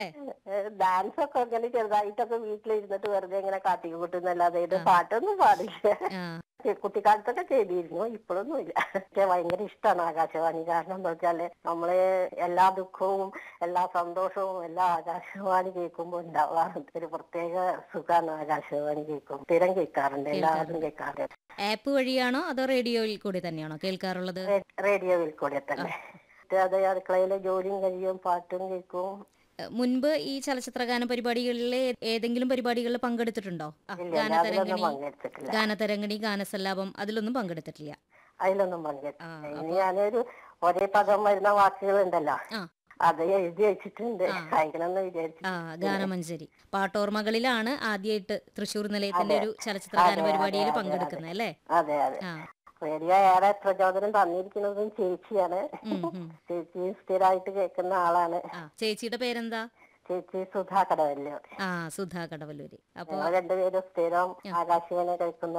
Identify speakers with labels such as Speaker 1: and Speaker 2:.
Speaker 1: Dance ഒക്കെ ഇങ്ങനെ ചെറുതായിട്ടൊക്കെ വീട്ടിലിരുന്നിട്ട് വെറുതെ ഇങ്ങനെ കാട്ടിക്കൂട്ടുന്നല്ലാതെ ഇത്
Speaker 2: ആ
Speaker 1: പാട്ടൊന്നും പാടില്ല.
Speaker 2: ആ
Speaker 1: കുട്ടിക്കാലത്തൊക്കെ ചെയ്തിരുന്നു, ഇപ്പോഴൊന്നും ഇല്ല. എനിക്ക് ഭയങ്കര ഇഷ്ടമാണ് ആകാശവാണി. കാരണം എന്താ വെച്ചാല് നമ്മള് എല്ലാ ദുഃഖവും എല്ലാ സന്തോഷവും എല്ലാം ആകാശവാണി കേൾക്കുമ്പോൾ ഉണ്ടാവാറുണ്ട്. ഒരു പ്രത്യേക സുഖമാണ് ആകാശവാണി കേൾക്കും. സ്ഥിരം കേൾക്കാറുണ്ട്, എല്ലാവരും
Speaker 2: കേൾക്കാറുണ്ട്.
Speaker 1: കേൾക്കാറുണ്ട്.
Speaker 2: ആപ്പ് വഴിയാണോ അതോ റേഡിയോയിൽ കൂടി തന്നെയാണോ കേൾക്കാറുള്ളത്?
Speaker 1: റേഡിയോയിൽ കൂടെ
Speaker 2: ആ
Speaker 1: തന്നെ. അത് അടുക്കളയിലെ ജോലിയും കഴിയും, പാട്ടും കേൾക്കും.
Speaker 2: മുൻപ് ഈ ചലച്ചിത്രഗാന പരിപാടികളിൽ ഏതെങ്കിലും പരിപാടികളിൽ പങ്കെടുത്തിട്ടുണ്ടോ?
Speaker 1: ഇല്ല ഇല്ല, അതിലൊന്നും
Speaker 2: ഗാനതരംഗിണി,
Speaker 1: പങ്കെടുത്തിട്ടില്ല.
Speaker 2: ഗാനതരംഗിണി, ഗാനസല്ലാപം അതിലൊന്നും പങ്കെടുത്തിട്ടില്ല.
Speaker 1: അതിലൊന്നും
Speaker 2: ആ
Speaker 1: പങ്കെടുത്തിട്ടില്ല. ഇനി
Speaker 2: അപ്പൊ
Speaker 1: ഞാനൊരു ഒരേ പദം വരുന്ന വാക്കുകളുണ്ടല്ലോ,
Speaker 2: ആ
Speaker 1: അത് എഴുതി വെച്ചിട്ടുണ്ട്,
Speaker 2: ആ
Speaker 1: അയക്കണമെന്ന്
Speaker 2: ആ
Speaker 1: വിചാരിച്ചിട്ടുണ്ട്.
Speaker 2: ഗാനമഞ്ജരി പാട്ടോർമകളിലാണ് ആദ്യമായിട്ട് തൃശ്ശൂർ നിലയത്തിന്റെ
Speaker 1: അതെ
Speaker 2: ഒരു ചലച്ചിത്രഗാന
Speaker 1: അതെ അതെ
Speaker 2: പരിപാടിയിൽ
Speaker 1: അതെ അതെ
Speaker 2: പങ്കെടുക്കുന്നത് അല്ലേ?
Speaker 1: അതെ അതെ.
Speaker 2: ആ
Speaker 1: റേഡിയോ ഏറെ പ്രചോദനം തന്നിരിക്കുന്നതും ചേച്ചിയാണ്.
Speaker 2: ഉം ഉം.
Speaker 1: ചേച്ചി സ്ഥിരമായിട്ട് കേൾക്കുന്ന ആളാണ്.
Speaker 2: ചേച്ചിയുടെ പേരെന്താ?
Speaker 1: ചേച്ചി സുധാ കടവല്ലൂർ.
Speaker 2: ആ സുധാ കടവല്ലൂര്. അപ്പൊ
Speaker 1: ഞങ്ങൾ രണ്ടുപേരും സ്ഥിരം
Speaker 2: ആ
Speaker 1: ആകാശവാണി കേൾക്കുന്ന